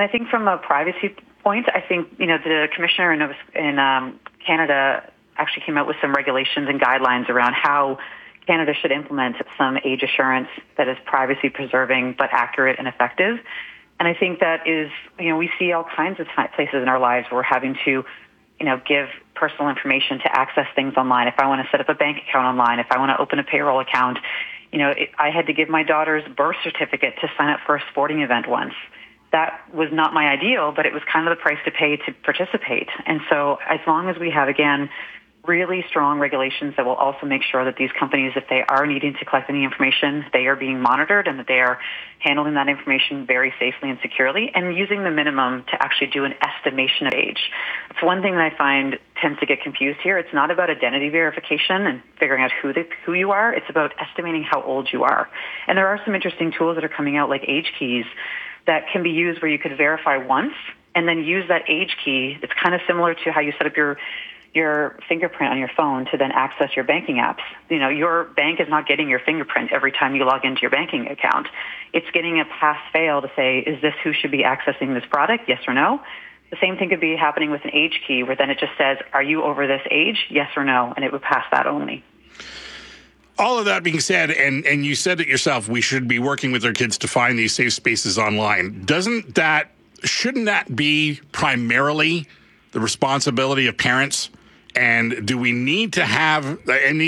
And I think from a privacy point, I think, the commissioner in Canada actually came out with some regulations and guidelines around how Canada should implement some age assurance that is privacy preserving but accurate and effective. And I think that is, we see all kinds of places in our lives where we're having to, give personal information to access things online. If I want to set up a bank account online, if I want to open a payroll account, I had to give my daughter's birth certificate to sign up for a sporting event once. That was not my ideal, but it was kind of the price to pay to participate. And so as long as we have, again, really strong regulations that will also make sure that these companies, if they are needing to collect any information, they are being monitored and that they are handling that information very safely and securely and using the minimum to actually do an estimation of age. It's one thing that I find tends to get confused here. It's not about identity verification and figuring out who you are. It's about estimating how old you are. And there are some interesting tools that are coming out like age keys that can be used where you could verify once and then use that age key. It's kind of similar to how you set up your fingerprint on your phone to then access your banking apps. Your bank is not getting your fingerprint every time you log into your banking account. It's getting a pass-fail to say, is this who should be accessing this product, yes or no? The same thing could be happening with an age key where then it just says, are you over this age, yes or no? And it would pass that only. All of that being said, and you said it yourself, we should be working with our kids to find these safe spaces online. Shouldn't that be primarily the responsibility of parents? And do we need to have, and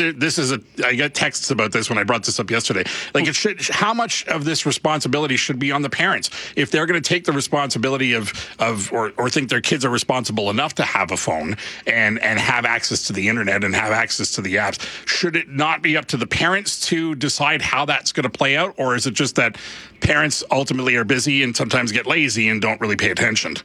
I got texts about this when I brought this up yesterday. How much of this responsibility should be on the parents? If they're going to take the responsibility or think their kids are responsible enough to have a phone and have access to the internet and have access to the apps, should it not be up to the parents to decide how that's going to play out? Or is it just that parents ultimately are busy and sometimes get lazy and don't really pay attention?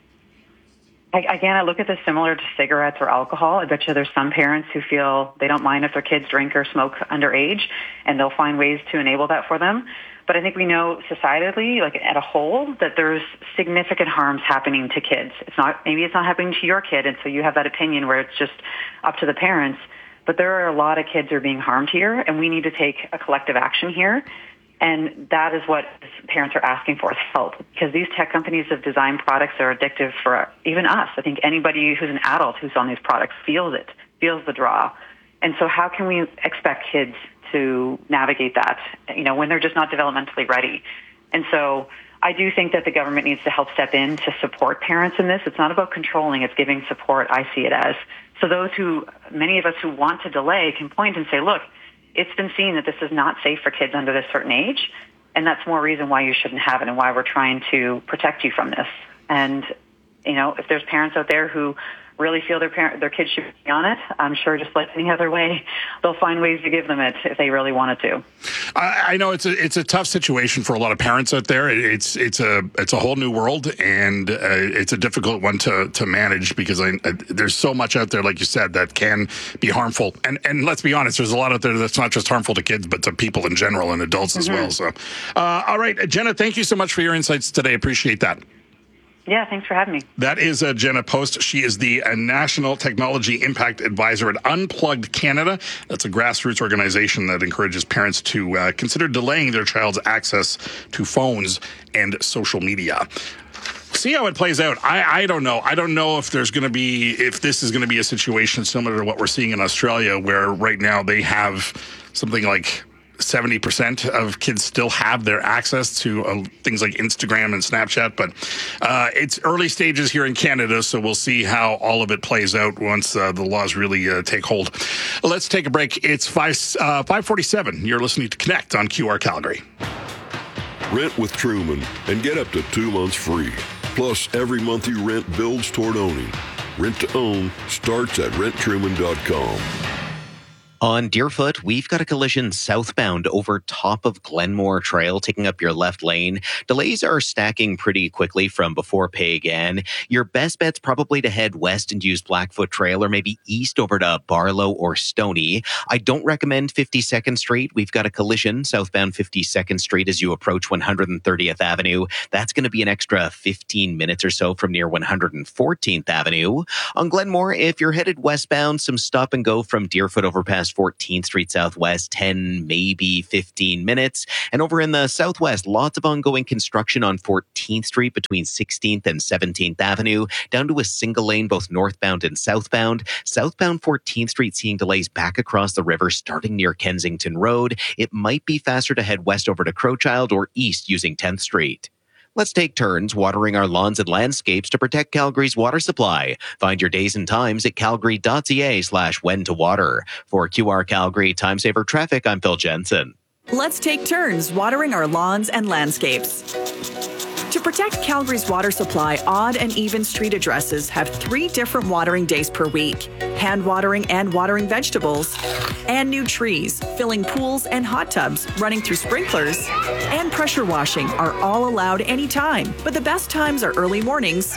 Again, I look at this similar to cigarettes or alcohol. I bet you there's some parents who feel they don't mind if their kids drink or smoke underage, and they'll find ways to enable that for them. But I think we know societally, at a whole, that there's significant harms happening to kids. Maybe it's not happening to your kid, and so you have that opinion where it's just up to the parents. But there are a lot of kids who are being harmed here, and we need to take a collective action here. And that is what parents are asking for, is help. Because these tech companies have designed products that are addictive for even us. I think anybody who's an adult who's on these products feels the draw. And so how can we expect kids to navigate that, when they're just not developmentally ready? And so I do think that the government needs to help step in to support parents in this. It's not about controlling, it's giving support, I see it as. So many of us who want to delay can point and say, look, it's been seen that this is not safe for kids under this certain age, and that's more reason why you shouldn't have it and why we're trying to protect you from this. And, if there's parents out there who really feel their kids should be on it, I'm sure just like any other way, they'll find ways to give them it if they really wanted to. I know it's a tough situation for a lot of parents out there. It's a whole new world, and it's a difficult one to manage because there's so much out there, like you said, that can be harmful. And let's be honest, there's a lot out there that's not just harmful to kids, but to people in general and adults as well. So, all right, Jenna, thank you so much for your insights today. Appreciate that. Yeah, thanks for having me. That is Jenna Post. She is the National Technology Impact Advisor at Unplugged Canada. That's a grassroots organization that encourages parents to consider delaying their child's access to phones and social media. See how it plays out. I don't know. I don't know if this is going to be a situation similar to what we're seeing in Australia, where right now they have something like 70% of kids still have their access to things like Instagram and Snapchat, but it's early stages here in Canada, so we'll see how all of it plays out once the laws really take hold. Let's take a break. It's 5:47. You're listening to Connect on QR Calgary. Rent with Truman and get up to 2 months free. Plus, every month you rent builds toward owning. Rent to own starts at renttruman.com. On Deerfoot, we've got a collision southbound over top of Glenmore Trail, taking up your left lane. Delays are stacking pretty quickly from before pay again. Your best bet's probably to head west and use Blackfoot Trail, or maybe east over to Barlow or Stony. I don't recommend 52nd Street. We've got a collision southbound 52nd Street as you approach 130th Avenue. That's going to be an extra 15 minutes or so from near 114th Avenue. On Glenmore, if you're headed westbound, some stop and go from Deerfoot over past past 14th Street Southwest, 10, maybe 15 minutes. And over in the Southwest, lots of ongoing construction on 14th Street between 16th and 17th Avenue, down to a single lane both northbound and southbound. Southbound 14th Street seeing delays back across the river starting near Kensington Road. It might be faster to head west over to Crowchild or east using 10th Street. Let's take turns watering our lawns and landscapes to protect Calgary's water supply. Find your days and times at calgary.ca/when to water. For QR Calgary Time Saver Traffic, I'm Phil Jensen. Let's take turns watering our lawns and landscapes. To protect Calgary's water supply, odd and even street addresses have 3 different watering days per week. Hand watering and watering vegetables, and new trees, filling pools and hot tubs, running through sprinklers, and pressure washing are all allowed anytime. But the best times are early mornings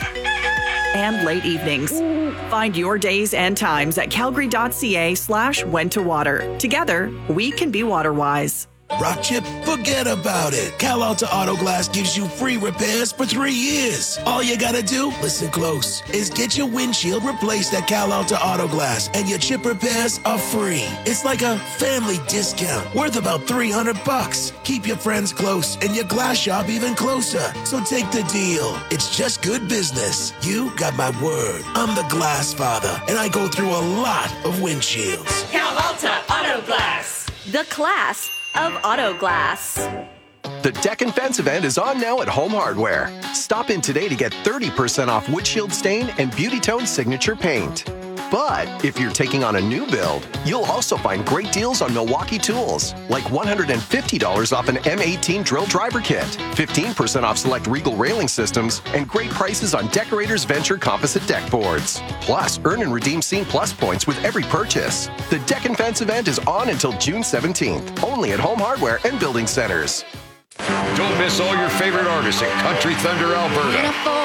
and late evenings. Find your days and times at calgary.ca/when to water. Together, we can be water wise. Rock chip, forget about it. Cal Alta Auto Glass gives you free repairs for 3 years. All you gotta do, listen close, is get your windshield replaced at Cal Alta Auto Glass, and your chip repairs are free. It's like a family discount worth about $300. Keep your friends close and your glass shop even closer. So take the deal. It's just good business. You got my word. I'm the glass father, and I go through a lot of windshields. Cal Alta Auto Glass. The class of auto glass. The Deck and Fence event is on now at Home Hardware. Stop in today to get 30% off windshield stain and Beauty Tone signature paint. But if you're taking on a new build, you'll also find great deals on Milwaukee tools, like $150 off an M18 drill driver kit, 15% off select Regal railing systems, and great prices on Decorators Venture composite deck boards. Plus, earn and redeem Scene Plus points with every purchase. The Deck and Fence event is on until June 17th, only at Home Hardware and Building Centers. Don't miss all your favorite artists at Country Thunder, Alberta.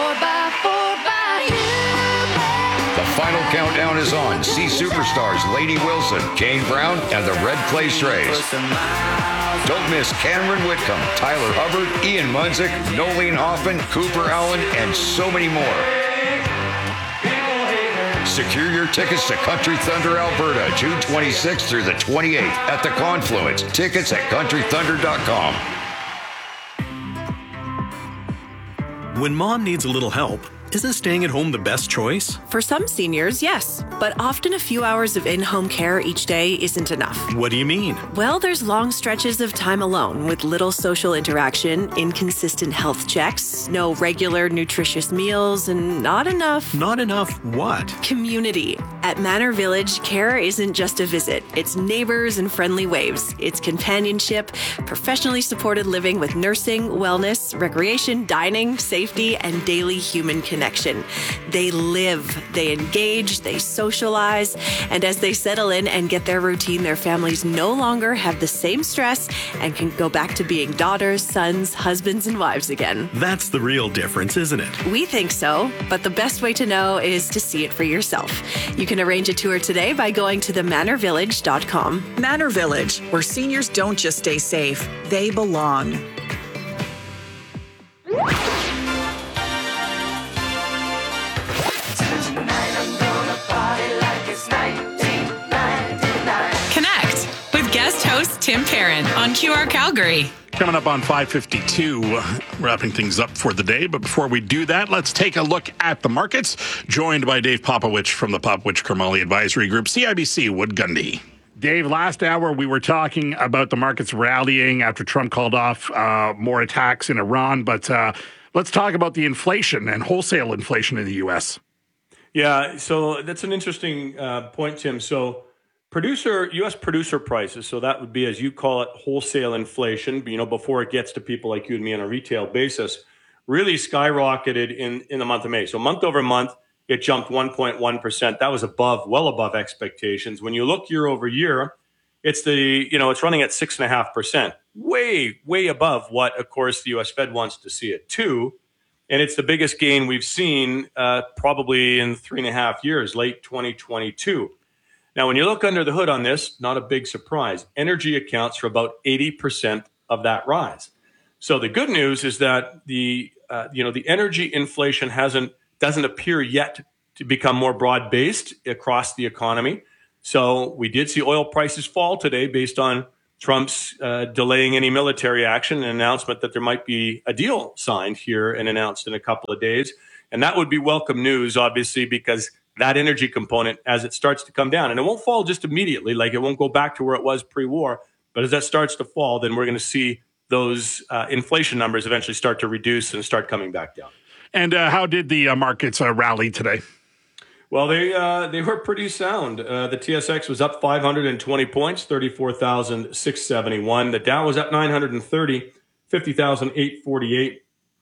The final countdown is on. See superstars Lady Wilson, Kane Brown, and the Red Clay Strays. Don't miss Cameron Whitcomb, Tyler Hubbard, Ian Munzik, Nolene Hoffman, Cooper Allen, and so many more. Secure your tickets to Country Thunder, Alberta, June 26th through the 28th at the Confluence. Tickets at countrythunder.com. When mom needs a little help, isn't staying at home the best choice? For some seniors, yes. But often a few hours of in-home care each day isn't enough. What do you mean? Well, there's long stretches of time alone with little social interaction, inconsistent health checks, no regular nutritious meals, and not enough... Not enough what? Community. At Manor Village, care isn't just a visit. It's neighbors and friendly waves. It's companionship, professionally supported living with nursing, wellness, recreation, dining, safety, and daily human connection. They live, they engage, they socialize, and as they settle in and get their routine, their families no longer have the same stress and can go back to being daughters, sons, husbands, and wives again. That's the real difference, isn't it? We think so, but the best way to know is to see it for yourself. You can arrange a tour today by going to themanorvillage.com. Manor Village, where seniors don't just stay safe, they belong. Connect with guest host Tim Perrin on QR Calgary. Coming up on 5:52, wrapping things up for the day. But before we do that, let's take a look at the markets. Joined by Dave Popowich from the Popowich-Kermali Advisory Group, CIBC Wood Gundy. Dave, last hour we were talking about the markets rallying after Trump called off more attacks in Iran. But let's talk about the inflation and wholesale inflation in the U.S. Yeah, so that's an interesting point, Tim. So U.S. producer prices, so that would be, as you call it, wholesale inflation, before it gets to people like you and me on a retail basis, really skyrocketed in the month of May. So month over month, it jumped 1.1%. That was well above expectations. When you look year over year, it's running at 6.5%, way above what, of course, the U.S. Fed wants to see it to. And it's the biggest gain we've seen probably in 3.5 years, late 2022. Now, when you look under the hood on this, not a big surprise. Energy accounts for about 80% of that rise. So the good news is that the energy inflation doesn't appear yet to become more broad-based across the economy. So we did see oil prices fall today based on Trump's delaying any military action, an announcement that there might be a deal signed here and announced in a couple of days. And that would be welcome news, obviously, because that energy component, as it starts to come down, and it won't fall just immediately, like it won't go back to where it was pre-war, but as that starts to fall, then we're going to see those inflation numbers eventually start to reduce and start coming back down. And how did the markets rally today? Well, they were pretty sound. The TSX was up 520 points, 34,671. The Dow was up 930, 50,848.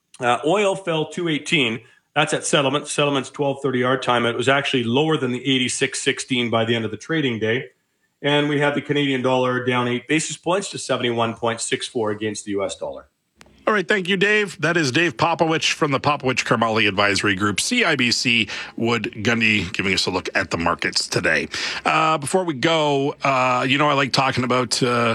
Oil fell 218. That's at settlement. Settlement's 12:30 our time. It was actually lower than the 86.16 by the end of the trading day. And we had the Canadian dollar down 8 basis points to 71.64 against the U.S. dollar. All right, thank you, Dave. That is Dave Popowich from the Popowich-Karmali Advisory Group, CIBC Wood Gundy, giving us a look at the markets today. Before we go, I like talking about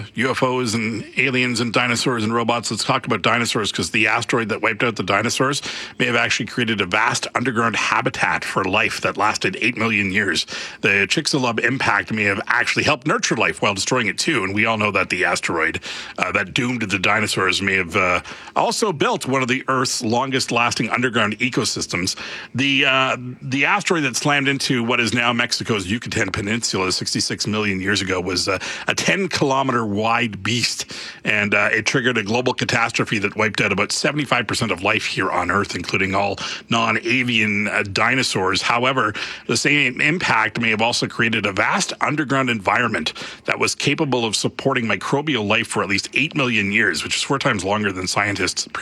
UFOs and aliens and dinosaurs and robots. Let's talk about dinosaurs, because the asteroid that wiped out the dinosaurs may have actually created a vast underground habitat for life that lasted 8 million years. The Chicxulub impact may have actually helped nurture life while destroying it too, and we all know that the asteroid that doomed the dinosaurs may have also built one of the Earth's longest-lasting underground ecosystems. The asteroid that slammed into what is now Mexico's Yucatan Peninsula 66 million years ago was a 10-kilometer wide beast, and it triggered a global catastrophe that wiped out about 75% of life here on Earth, including all non-avian dinosaurs. However, the same impact may have also created a vast underground environment that was capable of supporting microbial life for at least 8 million years, which is 4 times longer than scientists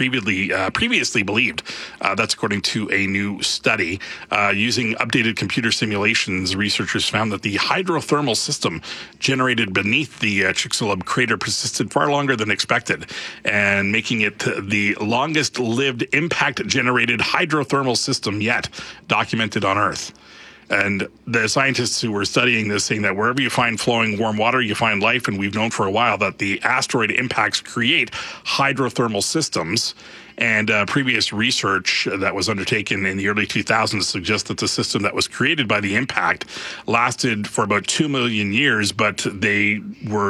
previously believed. That's according to a new study. Using updated computer simulations, researchers found that the hydrothermal system generated beneath the Chicxulub crater persisted far longer than expected, and making it the longest-lived impact-generated hydrothermal system yet documented on Earth. And the scientists who were studying this saying that wherever you find flowing warm water, you find life. And we've known for a while that the asteroid impacts create hydrothermal systems. And previous research that was undertaken in the early 2000s suggests that the system that was created by the impact lasted for about 2 million years, but they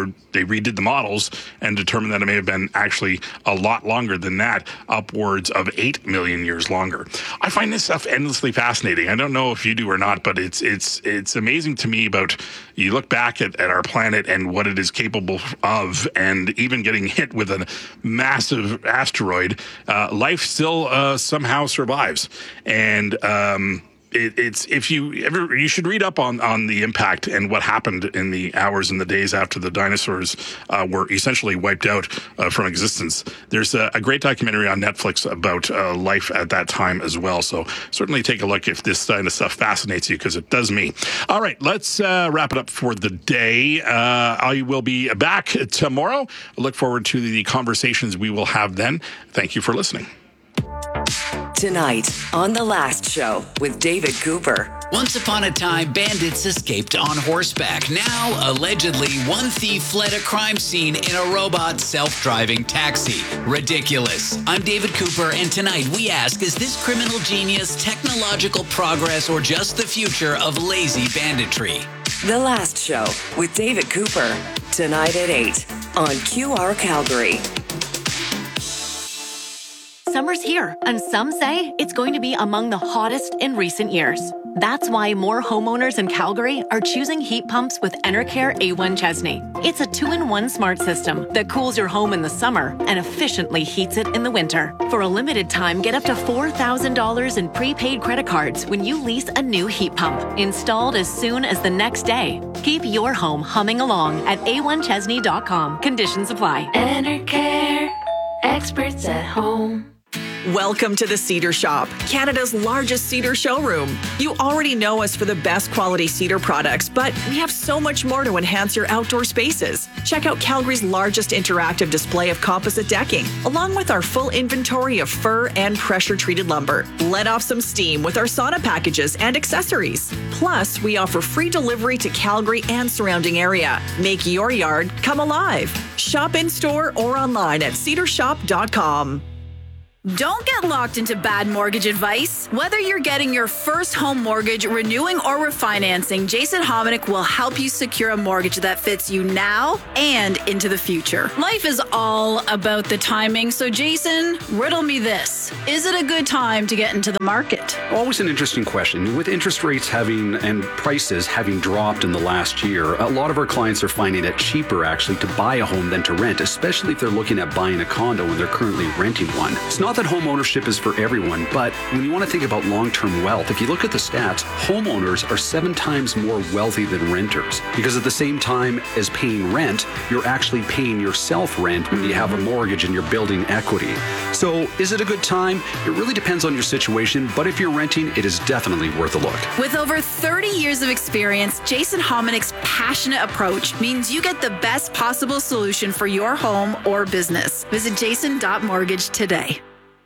redid the models and determined that it may have been actually a lot longer than that, upwards of 8 million years longer. I find this stuff endlessly fascinating. I don't know if you do or not, but it's amazing to me about, you look back at our planet and what it is capable of, and even getting hit with a massive asteroid, life still somehow survives. And you should read up on the impact and what happened in the hours and the days after the dinosaurs were essentially wiped out from existence. There's a great documentary on Netflix about life at that time as well. So certainly take a look if this kind of stuff fascinates you, because it does me. All right, let's wrap it up for the day. I will be back tomorrow. I look forward to the conversations we will have then. Thank you for listening. Tonight on The Last Show with David Cooper. Once upon a time, bandits escaped on horseback. Now, allegedly, one thief fled a crime scene in a robot self-driving taxi. Ridiculous. I'm David Cooper, and tonight we ask, is this criminal genius technological progress or just the future of lazy banditry? The Last Show with David Cooper. Tonight at 8 on QR Calgary. Summer's here, and some say it's going to be among the hottest in recent years. That's why more homeowners in Calgary are choosing heat pumps with Enercare A1 Chesney. It's a 2-in-1 smart system that cools your home in the summer and efficiently heats it in the winter. For a limited time, get up to $4,000 in prepaid credit cards when you lease a new heat pump, installed as soon as the next day. Keep your home humming along at a1chesney.com. Conditions apply. Enercare, experts at home. Welcome to the Cedar Shop, Canada's largest cedar showroom. You already know us for the best quality cedar products, but we have so much more to enhance your outdoor spaces. Check out Calgary's largest interactive display of composite decking, along with our full inventory of fir and pressure-treated lumber. Let off some steam with our sauna packages and accessories. Plus, we offer free delivery to Calgary and surrounding area. Make your yard come alive. Shop in-store or online at cedarshop.com. Don't get locked into bad mortgage advice. Whether you're getting your first home mortgage, renewing, or refinancing, Jason Hominick will help you secure a mortgage that fits you now and into the future. Life is all about the timing, so Jason, riddle me this. Is it a good time to get into the market? Always an interesting question. With interest rates and prices having dropped in the last year, a lot of our clients are finding it cheaper actually to buy a home than to rent, especially if they're looking at buying a condo when they're currently renting one. It's not that home ownership is for everyone, but when you want to think about long-term wealth, if you look at the stats, homeowners are 7 times more wealthy than renters, because at the same time as paying rent, you're actually paying yourself rent when you have a mortgage and you're building equity. So is it a good time? It really depends on your situation, but if you're renting, it is definitely worth a look. With over 30 years of experience, Jason Hominick's passionate approach means you get the best possible solution for your home or business. Visit jason.mortgage today.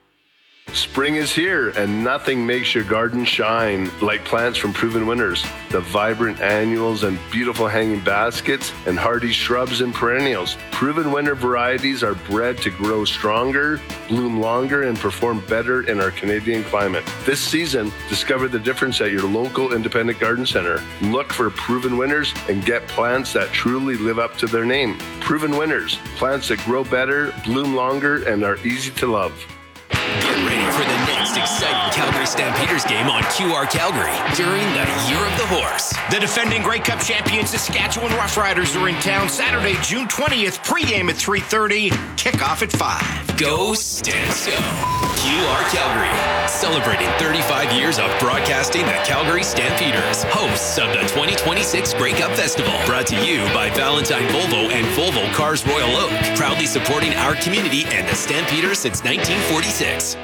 Spring is here, and nothing makes your garden shine like plants from Proven Winners. The vibrant annuals and beautiful hanging baskets and hardy shrubs and perennials. Proven Winner varieties are bred to grow stronger, bloom longer, and perform better in our Canadian climate. This season, discover the difference at your local independent garden center. Look for Proven Winners and get plants that truly live up to their name. Proven Winners, plants that grow better, bloom longer, and are easy to love. Get ready for the next exciting Calgary Stampeders game on QR Calgary during the Year of the Horse. The defending Grey Cup champions Saskatchewan Roughriders are in town Saturday, June 20th, pregame at 3:30, kickoff at 5. Go Stanso. QR Calgary, celebrating 35 years of broadcasting the Calgary Stampeders, hosts of the 2026 Grey Cup Festival. Brought to you by Valentine Volvo and Volvo Cars Royal Oak, proudly supporting our community and the Stampeders since 1946.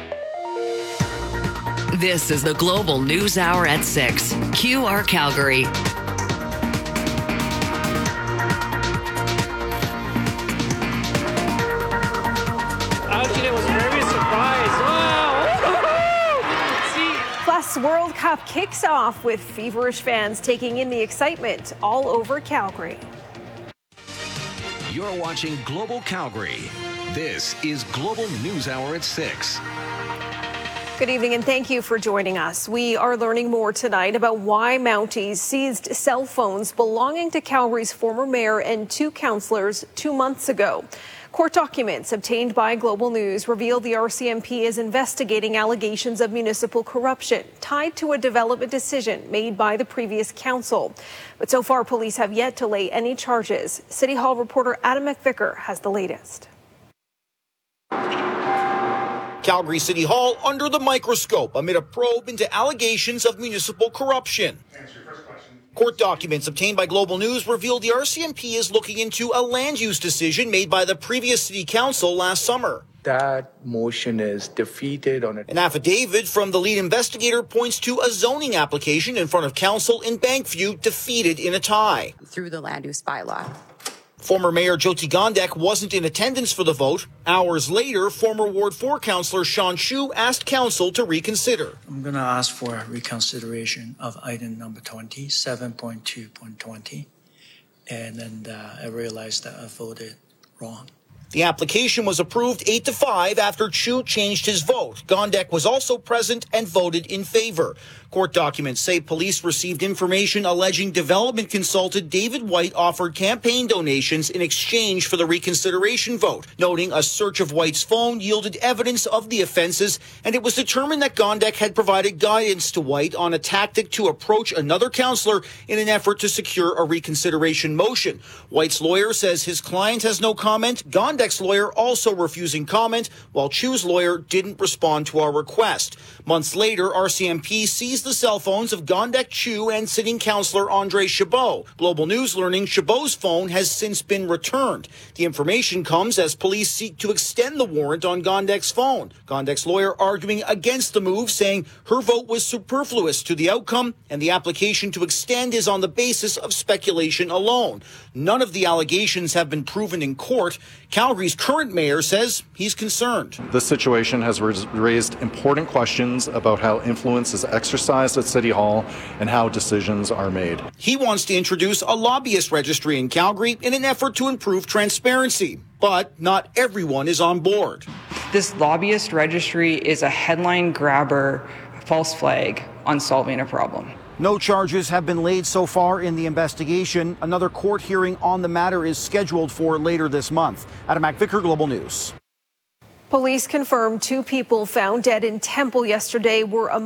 This is the Global News Hour at 6. QR Calgary. Plus, World Cup kicks off with feverish fans taking in the excitement all over Calgary. You're watching Global Calgary. This is Global News Hour at 6. Good evening and thank you for joining us. We are learning more tonight about why Mounties seized cell phones belonging to Calgary's former mayor and 2 councillors 2 months ago. Court documents obtained by Global News reveal the RCMP is investigating allegations of municipal corruption tied to a development decision made by the previous council. But so far, police have yet to lay any charges. City Hall reporter Adam McVicker has the latest. Calgary City Hall under the microscope amid a probe into allegations of municipal corruption. Court documents obtained by Global News reveal the RCMP is looking into a land use decision made by the previous city council last summer. That motion is defeated on it. An affidavit from the lead investigator points to a zoning application in front of council in Bankview defeated in a tie. Through the land use bylaw. Former Mayor Jyoti Gondek wasn't in attendance for the vote. Hours later, former Ward 4 councillor Sean Chu asked council to reconsider. I'm going to ask for reconsideration of item number 20, 7.2.20. And then I realized that I voted wrong. The application was approved 8-5 after Chu changed his vote. Gondek was also present and voted in favor. Court documents say police received information alleging development consultant David White offered campaign donations in exchange for the reconsideration vote, noting a search of White's phone yielded evidence of the offenses, and it was determined that Gondek had provided guidance to White on a tactic to approach another councillor in an effort to secure a reconsideration motion. White's lawyer says his client has no comment. Gondek's lawyer also refusing comment, while Chu's lawyer didn't respond to our request. Months later, RCMP seized the cell phones of Gondek, Chu, and sitting councillor Andre Chabot. Global News learning Chabot's phone has since been returned. The information comes as police seek to extend the warrant on Gondek's phone. Gondek's lawyer arguing against the move, saying her vote was superfluous to the outcome and the application to extend is on the basis of speculation alone. None of the allegations have been proven in court. Calgary's current mayor says he's concerned. This situation has raised important questions about how influence is exercised at City Hall and how decisions are made. He wants to introduce a lobbyist registry in Calgary in an effort to improve transparency, but not everyone is on board. This lobbyist registry is a headline grabber, false flag on solving a problem. No charges have been laid so far in the investigation. Another court hearing on the matter is scheduled for later this month. Adam McVicker, Global News. Police confirmed 2 people found dead in Temple yesterday were